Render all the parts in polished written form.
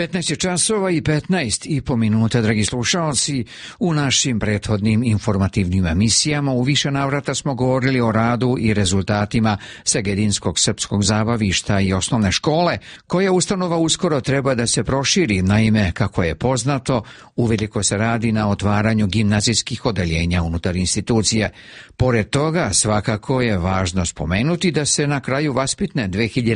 15 časova i 15,5 minuta, dragi slušalci. U našim prethodnim informativnim emisijama u više navrata smo govorili o radu i rezultatima Segedinskog srpskog zabavišta i osnovne škole, koja ustanova uskoro treba da se proširi. Naime, kako je poznato, uveliko se radi na otvaranju gimnazijskih odeljenja unutar institucije. Pored toga, svakako je važno spomenuti da se na kraju vaspitne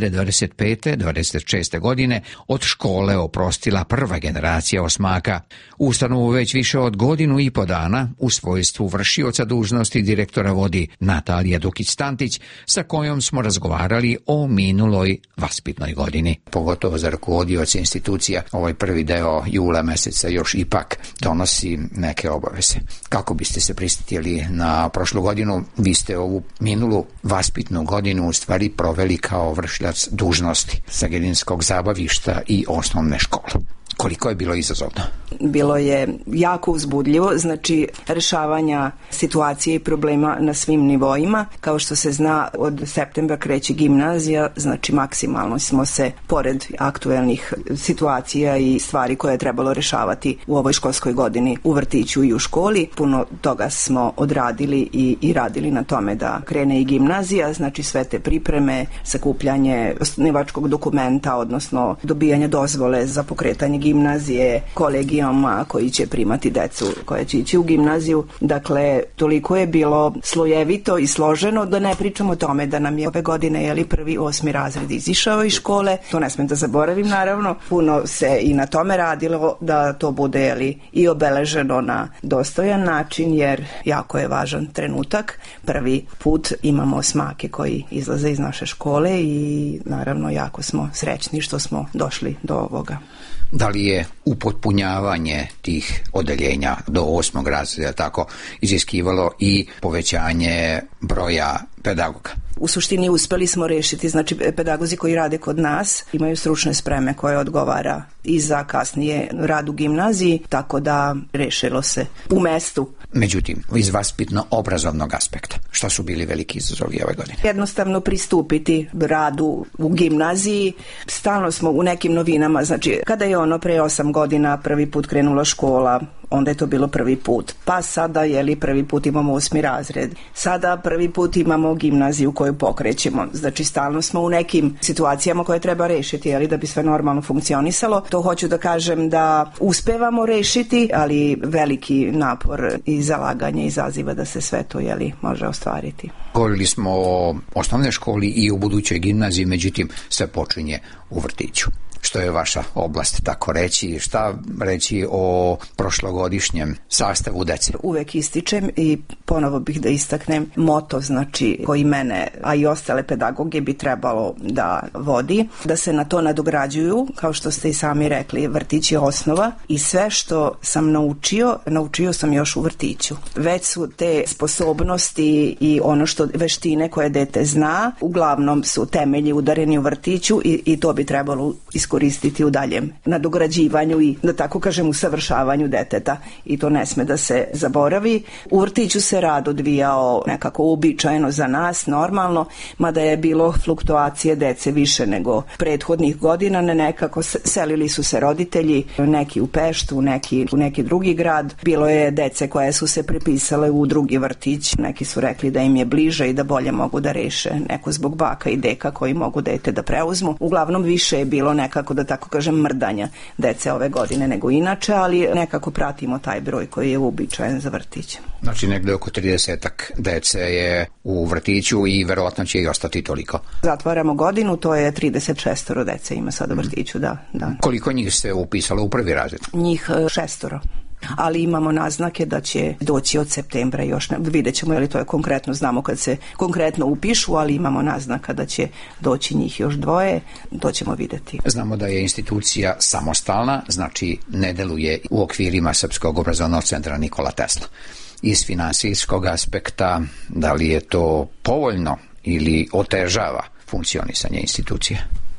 2025-26. godine od škole oprostila prva generacija osmaka. Ustanovu već više od godinu i po dana u svojstvu vršioca dužnosti direktora vodi Natalija Dukić-Stantić, sa kojom smo razgovarali o minuloj vaspitnoj godini. Pogotovo za rukovodioce institucija, ovaj prvi deo jula meseca još ipak donosi neke obaveze. Kako biste se prisjetili na prošlu godinu? Vi ste ovu minulu vaspitnu godinu u stvari proveli kao vršilac dužnosti Segedinskog zabavišta i osnovne škole. Koliko je bilo izazovno? Bilo je jako uzbudljivo, znači rešavanja situacije i problema na svim nivoima. Kao što se zna, od septembra kreće gimnazija, znači maksimalno smo se, pored aktuelnih situacija i stvari koje je trebalo rešavati u ovoj školskoj godini u vrtiću i u školi, puno toga smo odradili i radili na tome da krene i gimnazija, znači sve te pripreme, sakupljanje osnivačkog dokumenta, odnosno dobijanje dozvole za pokretanje gimnazije, kolegijama koji će primati decu koja će ići u gimnaziju. Dakle, toliko je bilo slojevito i složeno da ne pričamo o tome da nam je ove godine prvi 8. razred izišao iz škole. To ne smem da zaboravim, naravno. Puno se i na tome radilo da to bude i obeleženo na dostojan način, jer jako je važan trenutak. Prvi put imamo osmake koji izlaze iz naše škole i naravno jako smo srećni što smo došli do ovoga. Da li je upotpunjavanje tih odeljenja do 8. razreda tako iziskivalo i povećanje broja pedagoga? U suštini uspeli smo rešiti, znači pedagozi koji rade kod nas imaju stručne spreme koje odgovara i za kasnije rad u gimnaziji, tako da rešilo se u mestu. Međutim, iz vaspitno-obrazovnog aspekta, šta su bili veliki izazovi ove godine? Jednostavno pristupiti radu u gimnaziji. Stalno smo u nekim novinama, znači kada je pre 8 godina prvi put krenula škola, onda je to bilo prvi put. Pa sada prvi put imamo 8. razred. Sada prvi put imamo gimnaziju koju pokrećemo. Znači stalno smo u nekim situacijama koje treba rešiti, da bi sve normalno funkcionisalo. To hoću da kažem da uspevamo rešiti, ali veliki napor i zalaganje izaziva da se sve to može ostvariti. Govorili smo o osnovnoj školi i o budućoj gimnaziji, međutim sve počinje u vrtiću. Što je vaša oblast, tako reći? Šta reći o prošlogodišnjem sastavu dece? Uvek ističem i ponovo bih da istaknem moto, znači koji mene, a i ostale pedagoge bi trebalo da vodi, da se na to nadograđuju, kao što ste i sami rekli, vrtić je osnova i sve što sam naučio sam još u vrtiću. Već su te sposobnosti i ono što veštine koje dete zna, uglavnom su temelji udareni u vrtiću i to bi trebalo iskoristiti u daljem nadograđivanju i, da tako kažem, usavršavanju deteta, i to ne sme da se zaboravi. U vrtiću se rad odvijao nekako uobičajeno za nas, normalno, mada je bilo fluktuacije dece više nego prethodnih godina, nekako selili su se roditelji, neki u Peštu, neki u neki drugi grad. Bilo je dece koje su se prepisale u drugi vrtić, neki su rekli da im je bliže i da bolje mogu da reše, neko zbog baka i deka koji mogu dete da preuzmu. Uglavnom više je bilo nekako, da tako kažem, mrdanja dece ove godine nego inače, ali nekako pratimo taj broj koji je uobičajen za vrtić. Znači negde oko 30-ak dece je u vrtiću i verovatno će i ostati toliko. Zatvaramo godinu, to je 36 dece ima sad u vrtiću, da. Koliko njih se upisalo u prvi razred? Njih 6. Ali imamo naznake da će doći od septembra još, vidjet ćemo, to je konkretno, znamo kad se konkretno upišu, ali imamo naznaka da će doći njih još 2, to ćemo vidjeti. Znamo da je institucija samostalna, znači ne deluje u okvirima Srpskog obrazovnog centra Nikola Tesla. Iz finansijskog aspekta, da li je to povoljno ili otežava funkcionisanje institucije?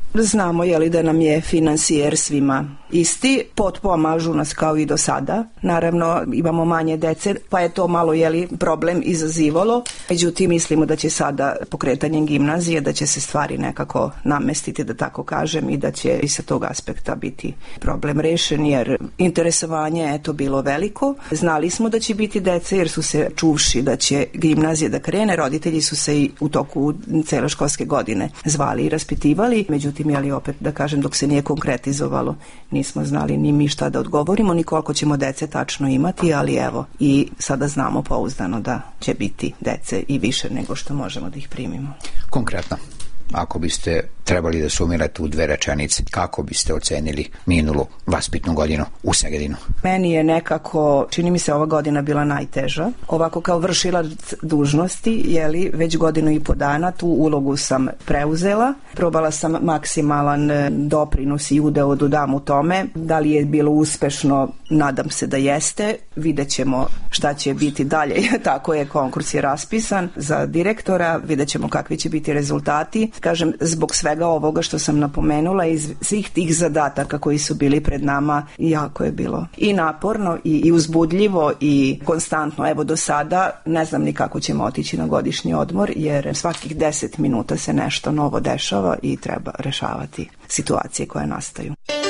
Znamo da nam je finansijer svima isti, potpomažu nas kao i do sada. Naravno, imamo manje dece, pa je to malo problem izazivalo. Međutim, mislimo da će sada pokretanjem gimnazije, da će se stvari nekako namestiti, da tako kažem, i da će i sa tog aspekta biti problem rešen, jer interesovanje je bilo veliko. Znali smo da će biti dece, jer su se čuvši da će gimnazija da krene, roditelji su se i u toku cele školske godine zvali i raspitivali. Međutim, opet da kažem, dok se nije konkretizovalo, nismo znali ni mi šta da odgovorimo, ni koliko ćemo dece tačno imati, ali evo, i sada znamo pouzdano da će biti dece i više nego što možemo da ih primimo. Konkretno, ako biste trebali da sumirate u 2 rečenice, kako biste ocenili minulu vaspitnu godinu u Segedinu? Meni je nekako, čini mi se, ova godina bila najteža. Ovako kao vršilac dužnosti, već 1.5 godina dana tu ulogu sam preuzela. Probala sam maksimalan doprinos i udeo da dam u tome. Da li je bilo uspešno? Nadam se da jeste. Vidjet ćemo šta će biti dalje. Tako je, konkurs je raspisan za direktora. Vidjet ćemo kakvi će biti rezultati. Kažem, zbog svega ovoga što sam napomenula, iz svih tih zadataka koji su bili pred nama, jako je bilo i naporno i uzbudljivo i konstantno. Evo, do sada ne znam ni kako ćemo otići na godišnji odmor, jer svakih 10 minuta se nešto novo dešava i treba rešavati situacije koje nastaju.